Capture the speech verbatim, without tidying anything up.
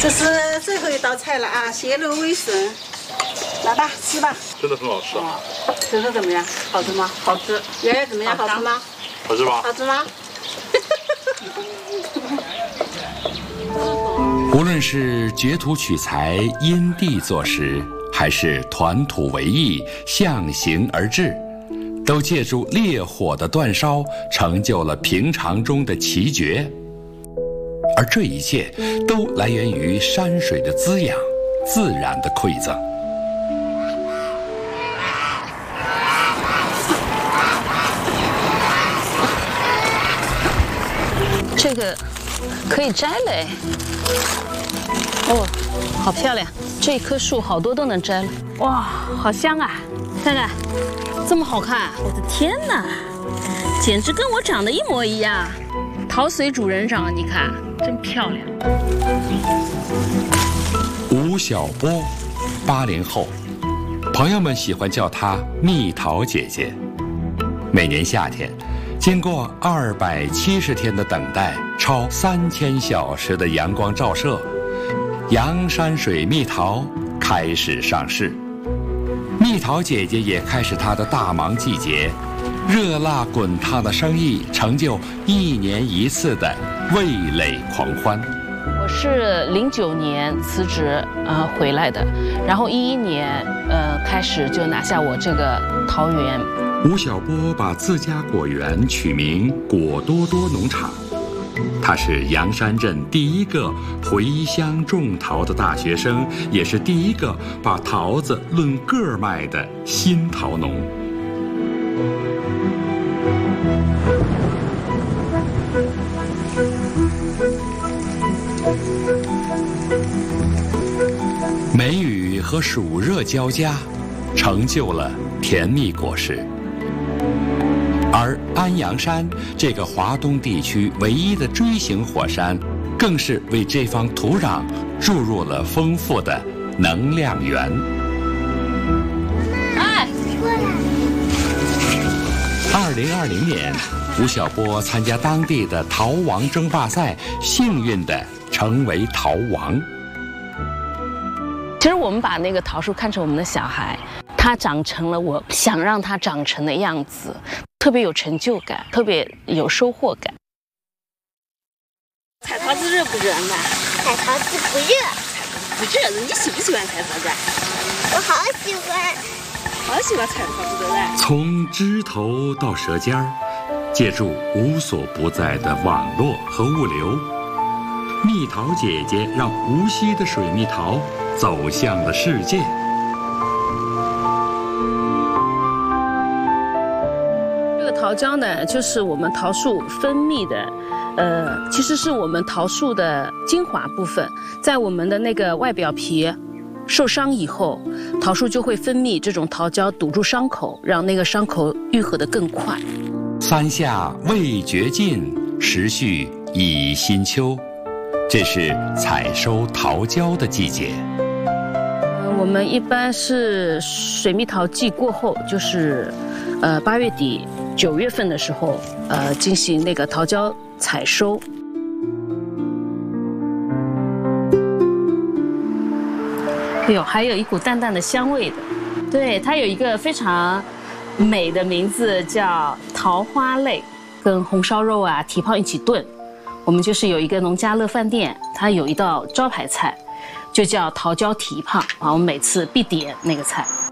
这是最后一道菜了啊，蟹肉味笋，来吧，吃吧。 真的很好吃啊！ 吃的怎么样？好吃吗？好吃。圆圆怎么样？好吃吗？ 好吃吗？ 好吃吗？ 无论是掘土取材、因地作时，还是团土为艺、向形而至，都借助烈火的煅烧，成就了平常中的奇绝。而这一切都来源于山水的滋养，自然的馈赠。 这个可以摘嘞。哦，好漂亮！这一棵树好多都能摘了。哇，好香啊！看看，这么好看，我的天哪，简直跟我长得一模一样。桃随主人长，你看，真漂亮。 吴晓波，八零后，朋友们喜欢叫她蜜桃姐姐。每年夏天，经过二百七十天的等待，超三千小时的阳光照射，阳山水蜜桃开始上市。蜜桃姐姐也开始她的大忙季节，热辣滚烫的生意成就一年一次的味蕾狂欢。 我是零九年辞职呃回来的，然后一一年呃开始就拿下我这个桃园。 吴晓波把自家果园取名果多多农场，他是阳山镇第一个回乡种桃的大学生，也是第一个把桃子论个儿卖的新桃农。梅雨和暑热交加，成就了甜蜜果实。而安阳山这个华东地区唯一的锥形火山，更是为这方土壤注入了丰富的能量源。 哎， 过来！ 二零二零年，吴晓波参加当地的桃王争霸赛，幸运地成为桃王。 其实我们把那个桃树看成我们的小孩，它长成了我想让它长成的样子，特别有成就感，特别有收获感。 采桃子热不热呢？ 采桃子不热， 不热，你喜不喜欢采桃子？ 我好喜欢。 好喜欢采桃子的嘞。 从枝头到舌尖儿，借助无所不在的网络和物流，蜜桃姐姐让无锡的水蜜桃走向了世界。 这个桃胶呢，就是我们桃树分泌的，呃，其实是我们桃树的精华部分，在我们的那个外表皮受伤以后，桃树就会分泌这种桃胶堵住伤口，让那个伤口愈合得更快。 三夏未绝尽，时序已新秋，这是采收桃胶的季节。 我们一般是水蜜桃季过后，就是呃八月底九月份的时候，呃进行那个桃胶采收。有还有一股淡淡的香味的，对，它有一个非常美的名字叫桃花类，跟红烧肉啊、蹄膀一起炖。我们就是有一个农家乐饭店，它有一道招牌菜，就叫桃胶蹄膀啊，我们每次必点那个菜。